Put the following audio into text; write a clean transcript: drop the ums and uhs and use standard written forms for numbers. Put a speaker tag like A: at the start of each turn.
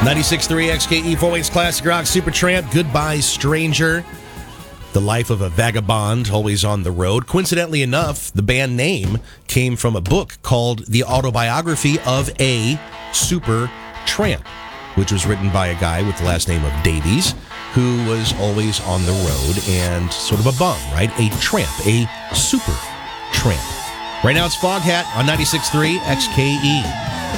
A: 96.3 XKE, full-length classic rock, Supertramp, Goodbye Stranger. The life of a vagabond, always on the road. Coincidentally enough, the band name came from a book called The Autobiography of a Super Tramp, which was written by a guy with the last name of Davies, who was always on the road and sort of a bum, right? A tramp, a super tramp. Right now it's Foghat on 96.3 XKE.